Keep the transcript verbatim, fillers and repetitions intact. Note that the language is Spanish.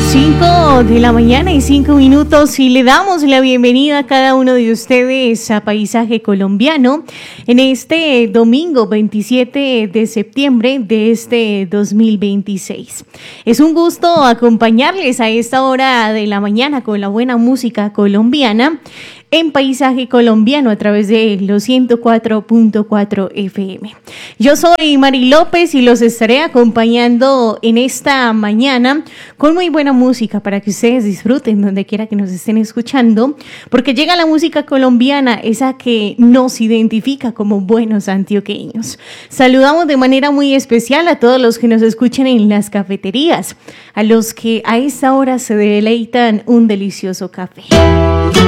cinco de la mañana y cinco minutos y le damos la bienvenida a cada uno de ustedes a Paisaje Colombiano en este domingo veintisiete de septiembre de este dos mil veintiséis. Es un gusto acompañarles a esta hora de la mañana con la buena música colombiana en Paisaje Colombiano a través de los ciento cuatro punto cuatro F M. Yo soy Mari López y los estaré acompañando en esta mañana con muy buena música para que ustedes disfruten donde quiera que nos estén escuchando, porque llega la música colombiana, esa que nos identifica como buenos antioqueños. Saludamos de manera muy especial a todos los que nos escuchan en las cafeterías, a los que a esta hora se deleitan un delicioso café.